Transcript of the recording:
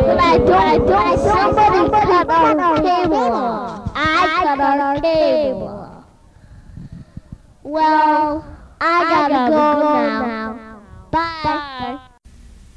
But somebody cut our cable. I cut our cable. Well, I gotta go now. Bye.